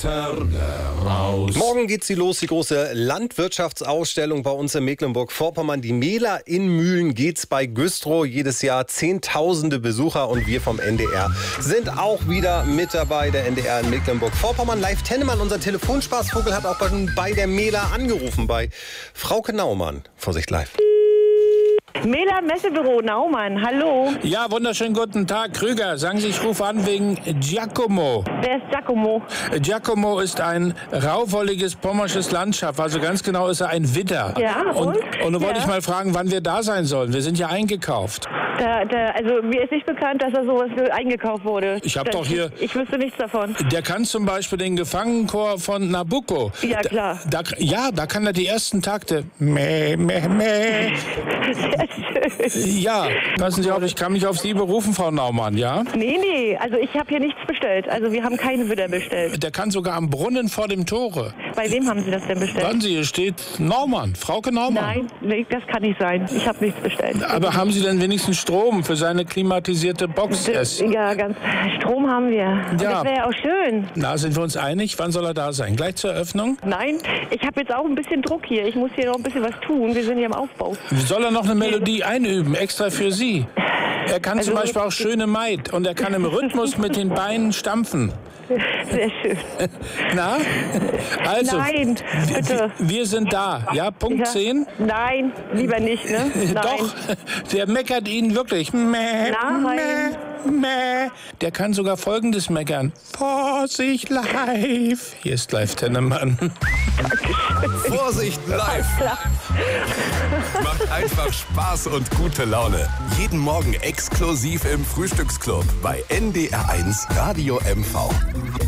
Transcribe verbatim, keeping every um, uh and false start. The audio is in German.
Laterne raus. Morgen geht's die los, die große Landwirtschaftsausstellung bei uns in Mecklenburg-Vorpommern. Die Mähler in Mühlen geht's bei Güstrow. Jedes Jahr Zehntausende Besucher und wir vom N D R sind auch wieder mit dabei. Der N D R in Mecklenburg-Vorpommern. Live Tennemann, unser Telefonspaßvogel, hat auch bei der Mähler angerufen, bei Frauke Naumann. Vorsicht live. Mähler Messebüro Naumann, hallo. Ja, wunderschönen guten Tag, Krüger. Sagen Sie, ich rufe an wegen Giacomo. Wer ist Giacomo? Giacomo ist ein rauwolliges pommersches Landschaft, also ganz genau ist er ein Widder. Ja, und? Und, und da wollte ja. ich mal fragen, wann wir da sein sollen. Wir sind ja eingekauft. Da, da, also mir ist nicht bekannt, dass er sowas eingekauft wurde. Ich hab das, doch hier- Ich, ich wüsste nichts davon. Der kann zum Beispiel den Gefangenenchor von Nabucco. Ja, klar. Da, da, ja, da kann er die ersten Takte. Mäh, mäh, mäh. Ja, passen Sie auf, ich kann mich auf Sie berufen, Frau Naumann, ja? Nee, nee, also ich habe hier nichts bestellt. Also wir haben keine Widder bestellt. Der kann sogar am Brunnen vor dem Tore. Bei wem haben Sie das denn bestellt? Warten Sie, hier steht Naumann, Frauke Naumann. Nein, nee, das kann nicht sein. Ich habe nichts bestellt. Aber haben Sie denn wenigstens Strom für seine klimatisierte Box? Es- Ja, ganz Strom haben wir. Und Ja. das wäre ja auch schön. Na, sind wir uns einig? Wann soll er da sein? Gleich zur Eröffnung? Nein, ich habe jetzt auch ein bisschen Druck hier. Ich muss hier noch ein bisschen was tun. Wir sind hier im Aufbau. Soll er noch eine Melodie einüben, extra für Sie? Er kann zum Also- Beispiel auch Schöne Maid und er kann im Rhythmus mit den Beinen stampfen. Sehr schön. Na? Also, Nein, wir- bitte. Wir sind da, ja? Punkt Ja. zehn? Nein, lieber nicht, ne? Nein. Doch, der meckert Ihnen wirklich. Mäh, Nein. mäh, mäh. Der kann sogar Folgendes meckern. Vorsicht live. Hier ist live Tennemann. Vorsicht live. Macht einfach Spaß und gute Laune. Jeden Morgen exklusiv im Frühstücksclub bei N D R eins Radio M V.